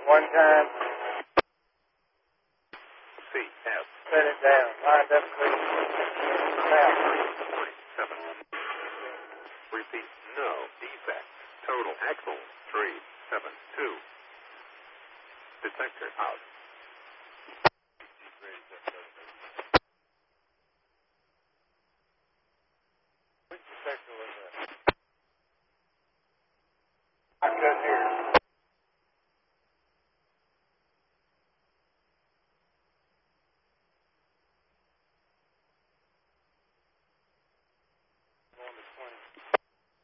One time. CF. Set it down. Lined up, please. South. 47. Repeat, no defect. Total axle 372. Detector out.